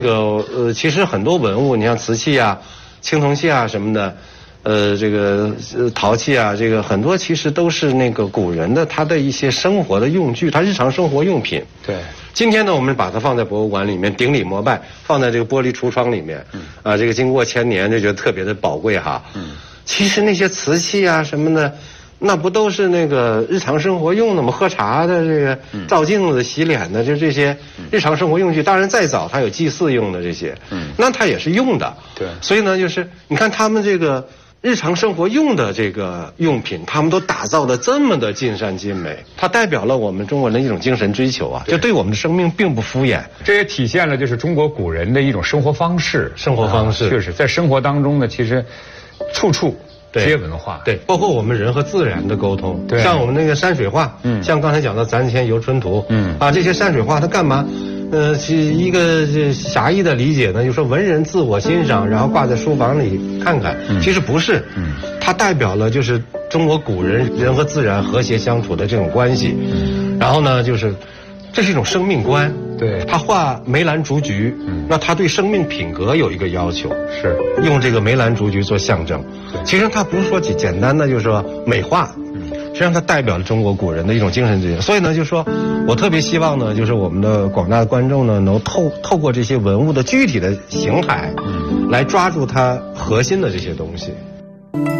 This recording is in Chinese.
其实很多文物，你像瓷器啊、青铜器啊什么的，陶器啊，这个很多其实都是那个古人的他的一些生活的用具，他日常生活用品。 对。 今天呢，我们把它放在博物馆里面，顶礼膜拜，放在这个玻璃橱窗里面。这个经过1000年，就觉得特别的宝贵哈。其实那些瓷器啊什么的。那不都是那个日常生活用的吗？喝茶的这个照镜子、洗脸的，就这些日常生活用具。当然再早它有祭祀用的这些，那它也是用的。 对， 所以呢，就是你看他们这个日常生活用的这个用品，他们都打造的这么的尽善尽美，它代表了我们中国人的一种精神追求啊，就对我们的生命并不敷衍。 这也体现了就是中国古人的一种生活方式。确实，在生活当中呢，其实处处。皆文化， 对，包括我们人和自然的沟通，对，像我们那个山水画，像刚才讲的咱前游春图，这些山水画它干嘛？一个狭义的理解呢，就是说文人自我欣赏，然后挂在书房里看看，其实不是，它代表了就是中国古人和自然和谐相处的这种关系，然后呢，就是这是一种生命观。 对， 他画梅兰竹菊，那他对生命品格有一个要求， 是用这个梅兰竹菊做象征。其实他不是说简单的就是说美化，实际上它代表了中国古人的一种精神追求。所以呢，就是说我特别希望呢，就是我们的广大的观众呢，能透过这些文物的具体的形态，来抓住它核心的这些东西。